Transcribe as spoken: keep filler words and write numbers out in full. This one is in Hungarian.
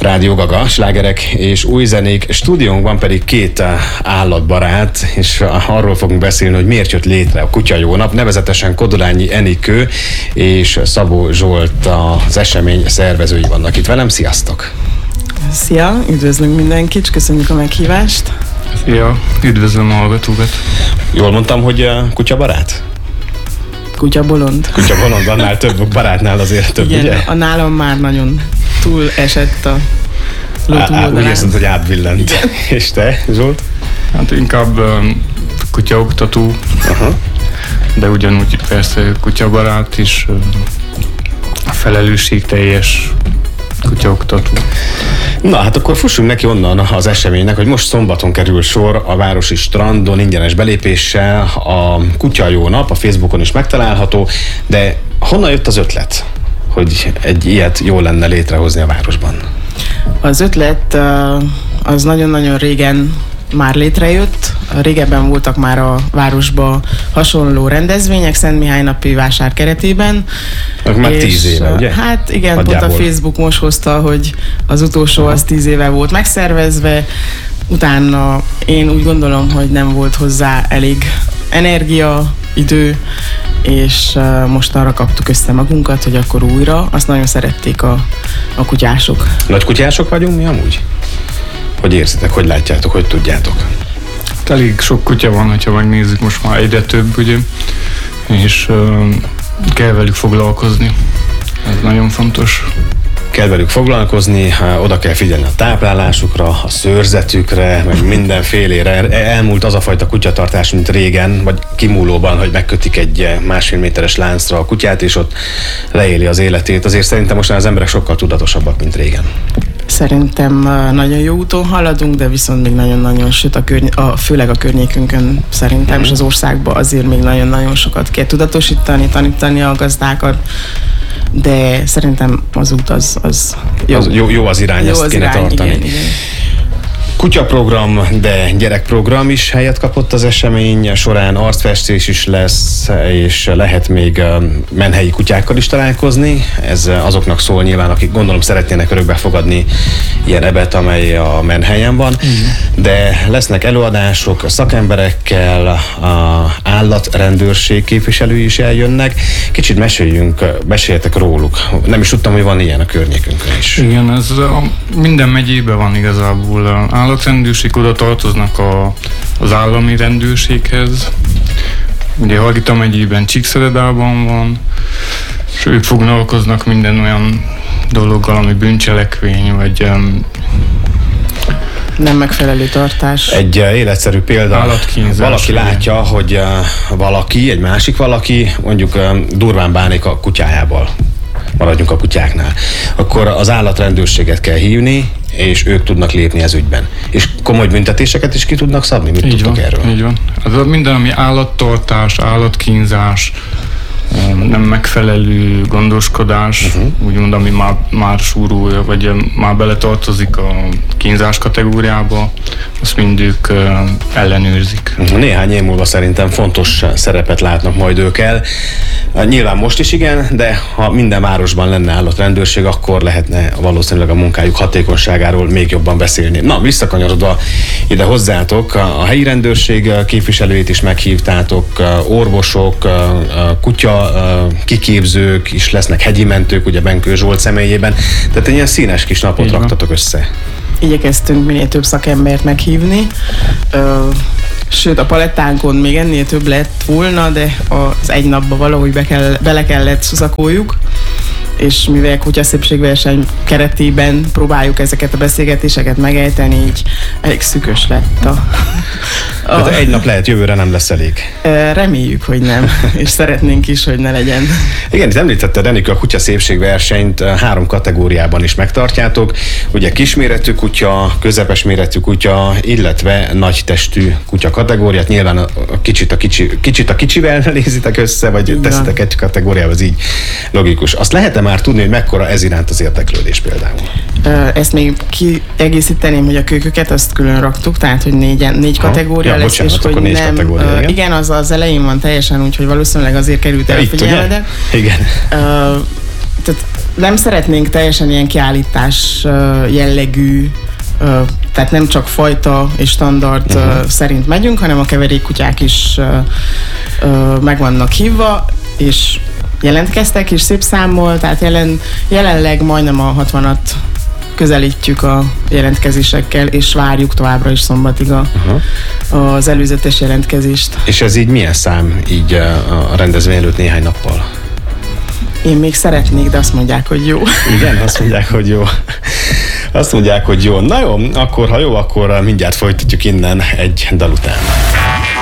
Rádió Gaga, slágerek és új zenék. Stúdiónkban pedig két állatbarát, és arról fogunk beszélni, hogy miért jött létre a Kutya Jó Nap, nevezetesen Kodolányi Enikő és Szabó Zsolt az esemény szervezői vannak itt velem. Sziasztok! Szia, üdvözlünk mindenkit, és köszönjük a meghívást. Szia, üdvözlöm a hallgatókat. Jól mondtam, hogy kutyabarát? Kutya bolond. Kutya bolond, annál több barátnál azért több, igen, ugye? A nálam már nagyon túl esett a ló túloldalán. Úgy érzed, hogy átbillent. Igen. És te, Zsolt? Hát inkább um, kutyaoktató, uh-huh. de ugyanúgy persze kutyabarát is, um, felelősségteljes kutyaoktató. Na, hát akkor fussunk neki onnan az eseménynek, hogy most szombaton kerül sor a városi strandon ingyenes belépéssel a Kutya Jó Nap, a Facebookon is megtalálható, de honnan jött az ötlet, hogy egy ilyet jó lenne létrehozni a városban? Az ötlet az nagyon-nagyon régen már létrejött. Régebben voltak már a városban hasonló rendezvények, Szent Mihály napi vásár keretében. Már tíz éve, ugye? Hát igen, Nagyjából. Pont a Facebook most hozta, hogy az utolsó az tíz éve volt megszervezve. Utána én úgy gondolom, hogy nem volt hozzá elég energia, idő, és most arra kaptuk össze magunkat, hogy akkor újra. Azt nagyon szerették a, a kutyások. Nagy kutyások vagyunk mi amúgy? Hogy érzitek, hogy látjátok, hogy tudjátok? Elég sok kutya van, hogyha megnézzük, most már egyre több, ugye, és uh, kell velük foglalkozni. Ez nagyon fontos. Kell velük foglalkozni, oda kell figyelni a táplálásukra, a szőrzetükre, meg mindenfélére. Elmúlt az a fajta kutyatartás, mint régen, vagy kimúlóban, hogy megkötik egy másfél méteres láncra a kutyát, és ott leéli az életét. Azért szerintem most már az emberek sokkal tudatosabbak, mint régen. Szerintem nagyon jó úton haladunk, de viszont még nagyon-nagyon, sőt, a körny- a, főleg a környékünkön szerintem, mm. és az országban azért még nagyon-nagyon sokat kell tudatosítani, tanítani a gazdákat, de szerintem az út az, az jó. Az jó, jó az irány, jó ezt az kéne irány, tartani. Igen, igen. Kutyaprogram, de gyerekprogram is helyet kapott az esemény során, arcfestés is lesz, és lehet még menhelyi kutyákkal is találkozni. Ez azoknak szól nyilván, akik gondolom szeretnének örökbe fogadni ilyen ebet, amely a menhelyen van. Mm. De lesznek előadások szakemberekkel, a állatrendőrség képviselői is eljönnek. Kicsit meséljünk, meséljetek róluk. Nem is tudtam, hogy van ilyen a környékünkön is. Igen, ez a, minden megyében van igazából állatrendőrség, oda tartoznak a, az állami rendőrséghez. Ugye Hargita megyében Csíkszeredában van, és ők foglalkoznak minden olyan dologgal, ami bűncselekvény, vagy um, nem megfelelő tartás. Egy uh, életszerű példa, valaki látja, hogy uh, valaki, egy másik valaki mondjuk uh, durván bánik a kutyájával. Maradjunk a kutyáknál. Akkor az állatrendőrséget kell hívni, és ők tudnak lépni ez ügyben. És komoly büntetéseket is ki tudnak szabni? Mit így tudtok van, erről? Így van. Az minden, ami állattartás, állatkínzás, nem megfelelő gondoskodás, uh-huh. úgymond, ami már, már súrolja, vagy már beletartozik a kínzás kategóriába, azt mind ők ellenőrzik. Uh-huh. Néhány év múlva szerintem fontos szerepet látnak majd ők el. Nyilván most is igen, de ha minden városban lenne állatrendőrség, akkor lehetne valószínűleg a munkájuk hatékonyságáról még jobban beszélni. Na, visszakanyarodva ide hozzátok, a helyi rendőrség képviselőjét is meghívtátok, orvosok, kutya kiképzők is lesznek, hegyi mentők, ugye Benkő Zsolt személyében. Tehát egy ilyen színes kis napot igen. raktatok össze. Igyekeztünk minél több szakembert meghívni. Ö, sőt, a palettánkon még ennél több lett volna, de az egy napba valahogy be kell, bele kellett szuszakoljuk, és mivel kutyaszépségverseny keretében próbáljuk ezeket a beszélgetéseket megejteni, így elég szűkös lett a... a de egy nap lehet, jövőre nem lesz elég. Reméljük, hogy nem, és szeretnénk is, hogy ne legyen. Igen, itt említetted, Enikő, a kutyaszépségversenyt három kategóriában is megtartjátok. Ugye kisméretű kutya, közepes méretű kutya, illetve nagy testű kutya kategóriát. Nyilván a kicsit a, kicsi, kicsit a kicsivel nézitek össze, vagy igen. teszitek egy kategóriába, ez így logikus. Azt lehet már tudni, hogy mekkora ez iránt az érdeklődés például? Ezt még kiegészíteném, hogy a kölyköket azt külön raktuk, tehát hogy négyen, négy ha. kategória ja, lesz, bocsánat, és hogy négy nem, kategória, igen. igen, az az elején van teljesen, úgyhogy valószínűleg azért került el a figyelmedre. Igen. Uh, tehát nem szeretnénk teljesen ilyen kiállítás jellegű, tehát nem csak fajta és standard uh-huh. szerint megyünk, hanem a keverékkutyák is meg vannak hívva, és jelentkeztek, és szép számmal, tehát jelen, jelenleg majdnem a hatvanat közelítjük a jelentkezésekkel, és várjuk továbbra is szombatig a, uh-huh. az előzetes jelentkezést. És ez így milyen szám így a rendezvény előtt néhány nappal? Én még szeretnék, de azt mondják, hogy jó. Igen, azt mondják, hogy jó. Azt mondják, hogy jó. Na jó, akkor ha jó, akkor mindjárt folytatjuk innen egy dal után.